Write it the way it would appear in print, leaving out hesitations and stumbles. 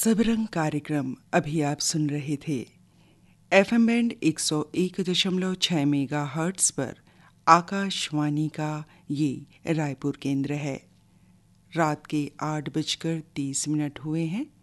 सबरंग कार्यक्रम अभी आप सुन रहे थे। एफएम बैंड 101.6 मेगाहर्ट्ज़ पर आकाशवाणी का ये रायपुर केंद्र है। रात के 8:30 हुए हैं।